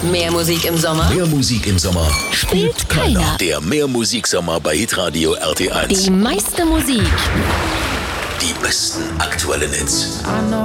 Mehr Musik im Sommer Mehr Musik im Sommer spielt keiner. Der Mehr-Musik-Sommer bei Hitradio RT1. Die meiste Musik. Die besten aktuellen Hits.